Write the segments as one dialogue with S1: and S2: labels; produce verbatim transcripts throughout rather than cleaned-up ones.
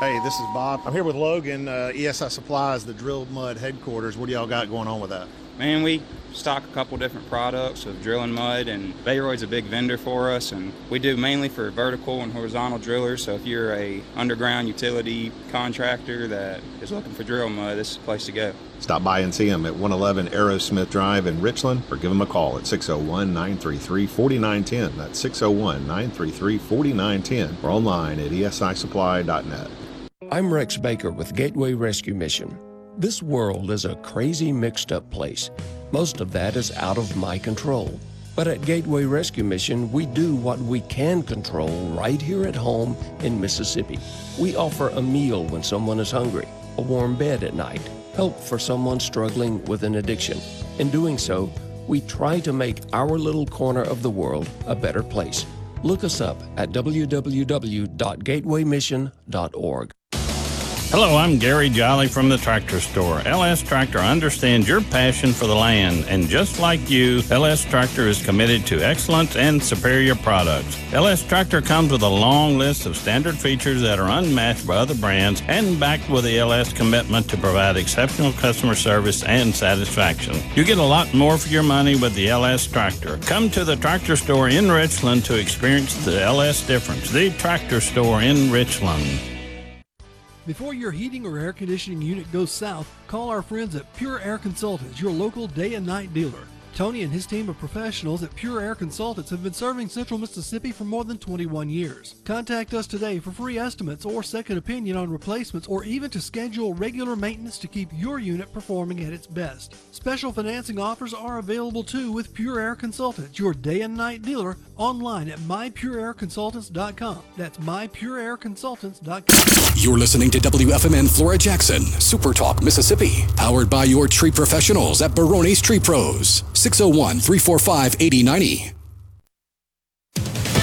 S1: Hey, this is Bob. I'm here with Logan, uh, E S I Supplies, the Drill Mud headquarters. What do y'all got going on with that?
S2: Man, we stock a couple different products of drilling mud, and Baroid's a big vendor for us, and we do mainly for vertical and horizontal drillers. So if you're a underground utility contractor that is looking for drill mud, this is the place to go.
S3: Stop by and see them at one eleven Aerosmith Drive in Richland, or give them a call at six oh one, nine three three, four nine one zero. That's six oh one, nine three three, four nine one zero, or online at E S I supply dot net.
S4: I'm Rex Baker with Gateway Rescue Mission. This world is a crazy, mixed-up place. Most of that is out of my control. But at Gateway Rescue Mission, we do what we can control right here at home in Mississippi. We offer a meal when someone is hungry, a warm bed at night, help for someone struggling with an addiction. In doing so, we try to make our little corner of the world a better place. Look us up at w w w dot gateway mission dot org.
S5: Hello, I'm Gary Jolly from the Tractor Store. L S Tractor understands your passion for the land, and just like you, L S Tractor is committed to excellence and superior products. L S Tractor comes with a long list of standard features that are unmatched by other brands and backed with the L S commitment to provide exceptional customer service and satisfaction. You get a lot more for your money with the L S Tractor. Come to the Tractor Store in Richland to experience the L S difference. The Tractor Store in Richland.
S6: Before your heating or air conditioning unit goes south, call our friends at Pure Air Consultants, your local day and night dealer. Tony and his team of professionals at Pure Air Consultants have been serving Central Mississippi for more than twenty-one years. Contact us today for free estimates or second opinion on replacements, or even to schedule regular maintenance to keep your unit performing at its best. Special financing offers are available too with Pure Air Consultants, your day and night dealer, online at my pure air consultants dot com. That's my pure air consultants dot com.
S7: You're listening to W F M N Flora Jackson, Super Talk Mississippi, powered by your tree professionals at Barone's Tree Pros. six oh one, three four five, eight oh nine oh.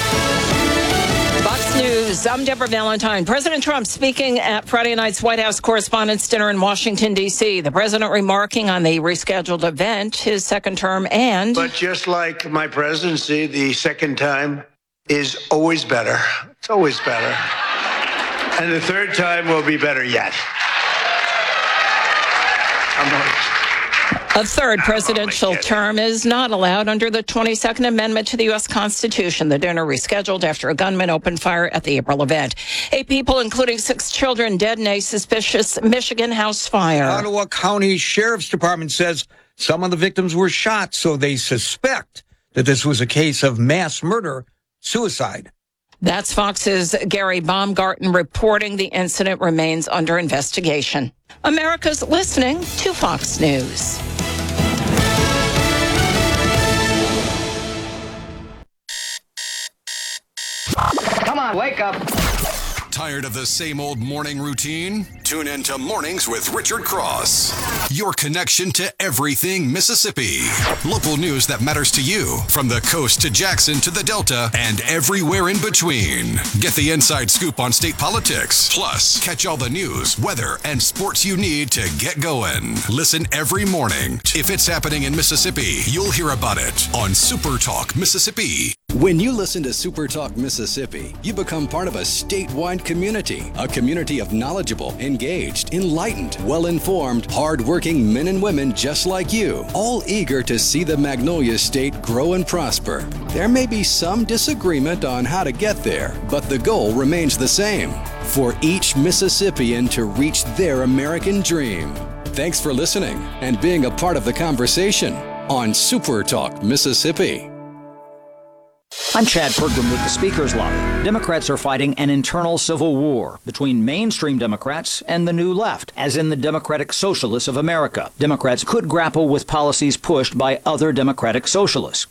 S8: Fox News, I'm Deborah Valentine. President Trump speaking at Friday night's White House Correspondents' Dinner in Washington, D C. The president remarking on the rescheduled event, his second term, and...
S9: But just like my presidency, the second time is always better. It's always better. And the third time will be better yet. I'm not...
S8: A third presidential term is not allowed under the twenty-second Amendment to the U S Constitution. The dinner rescheduled after a gunman opened fire at the April event. Eight people, including six children, dead in a suspicious Michigan house fire.
S10: Ottawa County Sheriff's Department says some of the victims were shot, so they suspect that this was a case of mass murder, suicide.
S8: That's Fox's Gary Baumgarten reporting. The incident remains under investigation. America's listening to Fox News.
S11: Come on, wake up.
S7: Tired of the same old morning routine? Tune in to Mornings with Richard Cross. Your connection to everything Mississippi. Local news that matters to you, from the coast to Jackson to the Delta and everywhere in between. Get the inside scoop on state politics. Plus, catch all the news, weather, and sports you need to get going. Listen every morning. If it's happening in Mississippi, you'll hear about it on Super Talk Mississippi.
S12: When you listen to Super Talk Mississippi, you become part of a statewide community, a community of knowledgeable, engaged, enlightened, well-informed, hard-working men and women just like you, all eager to see the Magnolia State grow and prosper. There may be some disagreement on how to get there, but the goal remains the same, for each Mississippian to reach their American dream. Thanks for listening and being a part of the conversation on Super Talk Mississippi.
S13: I'm Chad Pergram with the Speaker's Lobby. Democrats are fighting an internal civil war between mainstream Democrats and the New Left, as in the Democratic Socialists of America. Democrats could grapple with policies pushed by other Democratic Socialists.